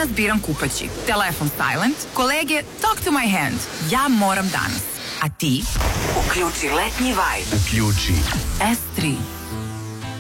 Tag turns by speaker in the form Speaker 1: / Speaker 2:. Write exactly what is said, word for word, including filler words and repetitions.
Speaker 1: danas biram kupaći. Telefon silent, kolege talk to my hand. Ja moram danas. A ti? Uključi letnji vibe.
Speaker 2: Uključi
Speaker 1: S tri.